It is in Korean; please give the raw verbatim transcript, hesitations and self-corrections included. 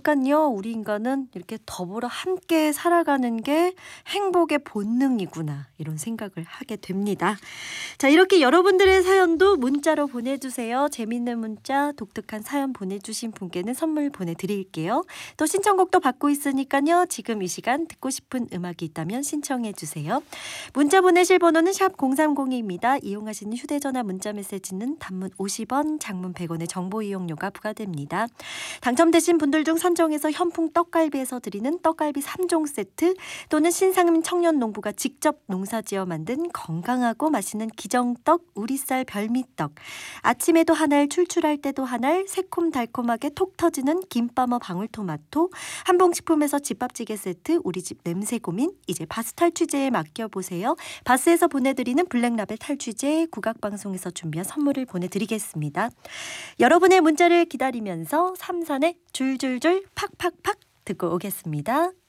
그러니깐요. 우리 인간은 이렇게 더불어 함께 살아가는 게 행복의 본능이구나. 이런 생각을 하게 됩니다. 자, 이렇게 여러분들의 사연도 문자로 보내주세요. 재밌는 문자, 독특한 사연 보내주신 분께는 선물 보내드릴게요. 또 신청곡도 받고 있으니까요. 지금 이 시간 듣고 싶은 음악이 있다면 신청해주세요. 문자 보내실 번호는 샵 공삼공이입니다. 이용하시는 휴대전화 문자메시지는 단문 오십 원, 장문 백 원의 정보 이용료가 부과됩니다. 당첨되신 분들 중 선정해서 현풍 떡갈비에서 드리는 떡갈비 삼 종 세트 또는 신상임 청년농부가 직접 농사지어 만든 건강하고 맛있는 기정떡, 우리쌀 별미떡, 아침에도 한알, 출출할 때도 한알, 새콤달콤하게 톡 터지는 김밥어 방울토마토, 한봉식품에서 집밥찌개 세트, 우리집 냄새 고민, 이제 바스 탈취제에 맡겨보세요. 바스에서 보내드리는 블랙라벨 탈취제, 국악방송에서 준비한 선물을 보내드리겠습니다. 여러분의 문자를 기다리면서 삼산의 줄줄줄 팍팍팍 듣고 오겠습니다.